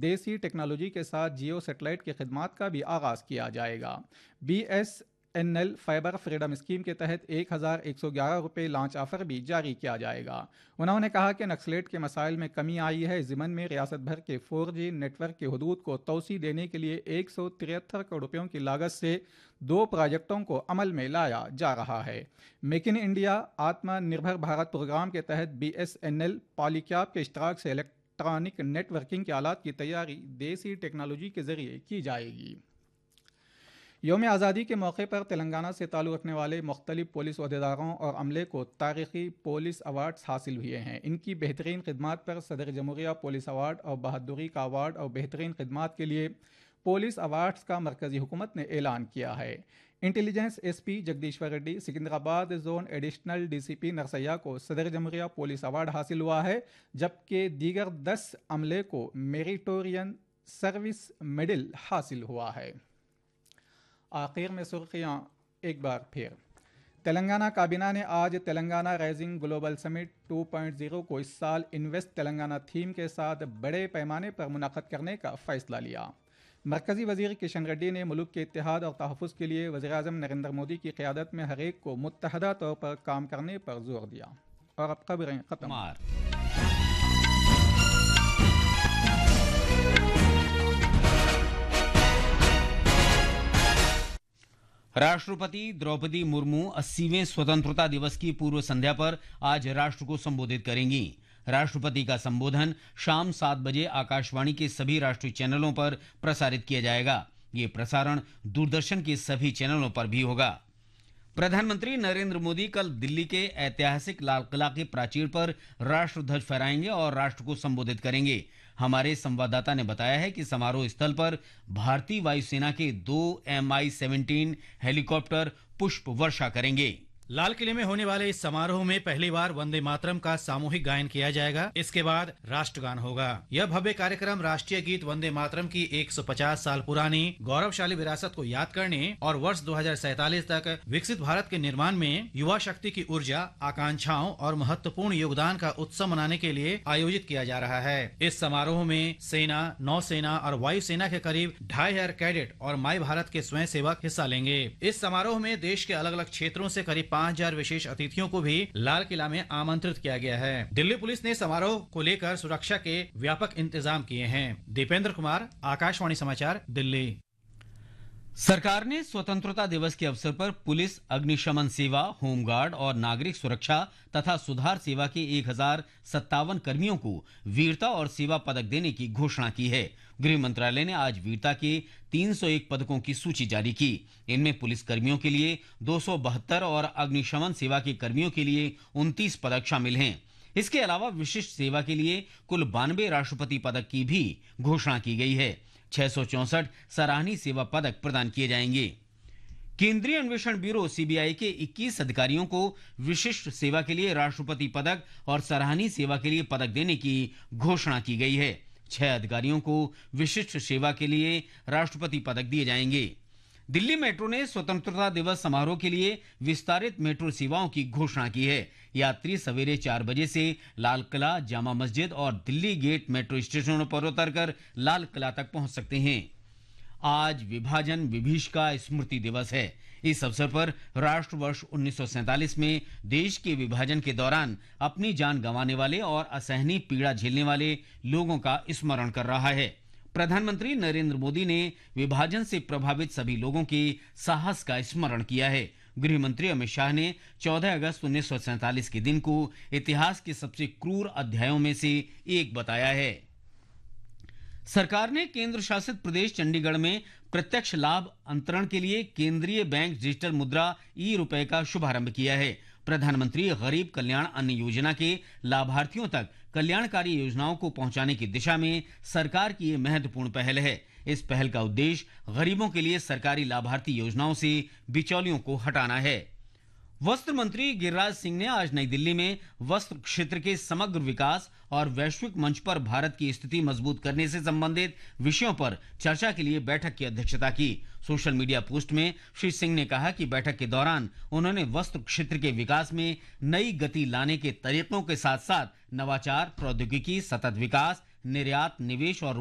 देसी टेक्नोलॉजी के साथ जियो सैटेलाइट की खिदमत का भी आगाज़ किया जाएगा। BSNL फाइबर फ्रीडम स्कीम के तहत 1111 रुपये लॉन्च ऑफर भी जारी किया जाएगा। उन्होंने कहा कि नक्सलेट के मसाइल में कमी आई है। ज़िमन में रियासत भर के 4G नेटवर्क की हदूद को तोसी देने के लिए 173 करोड़ रुपयों की लागत से 2 प्रोजेक्टों को अमल में लाया जा रहा है। मेक इन इंडिया आत्मनिर्भर भारत प्रोग्राम के तहत BSNL पॉलीकैब के इश्तराक से इलेक्ट्रॉनिक नेटवर्किंग के आलात की तैयारी देसी टेक्नोलॉजी के जरिए की जाएगी। यौम आज़ादी के मौके पर तेलंगाना से ताल्लुक़ रखने वाले मुख्तलिफ पुलिस अहदेदारों और अमले को तारीख़ी पुलिस अवार्ड्स हासिल हुए हैं। इनकी बेहतरीन खिदमत पर सदर जमहूरिया पुलिस अवार्ड और बहादुरी का अवार्ड और बेहतरीन खिदमत के लिए पुलिस अवार्ड्स का मरकज़ी हुकूमत ने ऐलान किया है। इंटेलिजेंस SP जगदीश्वर Reddy, Secunderabad zone additional DCP Narsaiah को सदर जमहूरिया पुलिस अवार्ड हासिल हुआ है, जबकि दीगर 10 अमले को मेरिटोरियन सर्विस मेडल हासिल हुआ है। आखिर में सुर्खियाँ एक बार फिर। तेलंगाना काबीना ने आज तेलंगाना राइजिंग ग्लोबल समिट 2.0 को इस साल इन्वेस्ट तेलंगाना थीम के साथ बड़े पैमाने पर मुनाक़द करने का फ़ैसला लिया। मरकज़ी वज़ीर किशन रेड्डी ने मुल्क के इत्तेहाद और तहफ़्फ़ुज़ के लिए वज़ीर-ए-आज़म नरेंद्र मोदी की क़यादत में हर एक को मुत्तहदा तौर पर काम करने पर जोर दिया। और अब खबरें ख़त्म। राष्ट्रपति द्रौपदी मुर्मू 80वें स्वतंत्रता दिवस की पूर्व संध्या पर आज राष्ट्र को संबोधित करेंगी। राष्ट्रपति का संबोधन शाम 7 बजे आकाशवाणी के सभी राष्ट्रीय चैनलों पर प्रसारित किया जाएगा। ये प्रसारण दूरदर्शन के सभी चैनलों पर भी होगा। प्रधानमंत्री नरेंद्र मोदी कल दिल्ली के ऐतिहासिक लाल किला के प्राचीर पर राष्ट्रध्वज फहराएंगे और राष्ट्र को संबोधित करेंगे। हमारे संवाददाता ने बताया है कि समारोह स्थल पर भारतीय वायुसेना के 2 Mi-17 हेलीकॉप्टर पुष्प वर्षा करेंगे। लाल किले में होने वाले इस समारोह में पहली बार वंदे मातरम का सामूहिक गायन किया जाएगा। इसके बाद राष्ट्रगान होगा। यह भव्य कार्यक्रम राष्ट्रीय गीत वंदे मातरम की 150 साल पुरानी गौरवशाली विरासत को याद करने और वर्ष 2047 तक विकसित भारत के निर्माण में युवा शक्ति की ऊर्जा, आकांक्षाओं और महत्वपूर्ण योगदान का उत्सव मनाने के लिए आयोजित किया जा रहा है। इस समारोह में सेना, नौसेना और वायुसेना के करीब 2500 कैडेट और माई भारत के स्वयं सेवक हिस्सा लेंगे। इस समारोह में देश के अलग अलग क्षेत्रों से करीब 5000 विशेष अतिथियों को भी लाल किला में आमंत्रित किया गया है। दिल्ली पुलिस ने समारोह को लेकर सुरक्षा के व्यापक इंतजाम किए हैं। दीपेंद्र कुमार, आकाशवाणी समाचार, दिल्ली। सरकार ने स्वतंत्रता दिवस के अवसर पर पुलिस, अग्निशमन सेवा, होमगार्ड और नागरिक सुरक्षा तथा सुधार सेवा के 1057 कर्मियों को वीरता और सेवा पदक देने की घोषणा की है। गृह मंत्रालय ने आज वीरता के 301 पदकों की सूची जारी की। इनमें पुलिस कर्मियों के लिए 272 और अग्निशमन सेवा के कर्मियों के लिए 29 पदक शामिल हैं। इसके अलावा विशिष्ट सेवा के लिए कुल 92 राष्ट्रपति पदक की भी घोषणा की गई है। 664 सराहनीय सेवा पदक प्रदान किए जाएंगे। केंद्रीय अन्वेषण ब्यूरो CBI के 21 अधिकारियों को विशिष्ट सेवा के लिए राष्ट्रपति पदक और सराहनीय सेवा के लिए पदक देने की घोषणा की गई है। 6 अधिकारियों को विशिष्ट सेवा के लिए राष्ट्रपति पदक दिए जाएंगे। दिल्ली मेट्रो ने स्वतंत्रता दिवस समारोह के लिए विस्तारित मेट्रो सेवाओं की घोषणा की है। यात्री सवेरे 4 बजे से लाल किला, जामा मस्जिद और दिल्ली गेट मेट्रो स्टेशनों पर उतरकर लाल किला तक पहुंच सकते हैं। आज विभाजन विभीषिका स्मृति दिवस है। इस अवसर पर राष्ट्र वर्ष 1947 में देश के विभाजन के दौरान अपनी जान गंवाने वाले और असहनीय पीड़ा झेलने वाले लोगों का स्मरण कर रहा है। प्रधानमंत्री नरेंद्र मोदी ने विभाजन से प्रभावित सभी लोगों के साहस का स्मरण किया है। गृह मंत्री अमित शाह ने 14 अगस्त 1947 के दिन को इतिहास के सबसे क्रूर अध्यायों में से एक बताया है। सरकार ने केंद्र शासित प्रदेश चंडीगढ़ में प्रत्यक्ष लाभ अंतरण के लिए केंद्रीय बैंक डिजिटल मुद्रा ₹1 का शुभारंभ किया है। प्रधानमंत्री गरीब कल्याण अन्न योजना के लाभार्थियों तक कल्याणकारी योजनाओं को पहुंचाने की दिशा में सरकार की ये महत्वपूर्ण पहल है। इस पहल का उद्देश्य गरीबों के लिए सरकारी लाभार्थी योजनाओं से बिचौलियों को हटाना है। वस्त्र मंत्री गिरिराज सिंह ने आज नई दिल्ली में वस्त्र क्षेत्र के समग्र विकास और वैश्विक मंच पर भारत की स्थिति मजबूत करने से संबंधित विषयों पर चर्चा के लिए बैठक की अध्यक्षता की। सोशल मीडिया पोस्ट में श्री सिंह ने कहा कि बैठक के दौरान उन्होंने वस्त्र क्षेत्र के विकास में नई गति लाने के तरीकों के साथ साथ नवाचार, प्रौद्योगिकी, सतत विकास, निर्यात, निवेश और